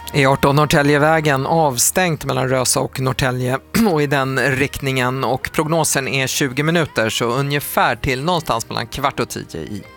E18 Norrtäljevägen avstängt mellan Rösa och Norrtälje och i den riktningen, och prognosen är 20 minuter, så ungefär till någonstans mellan 9:15 i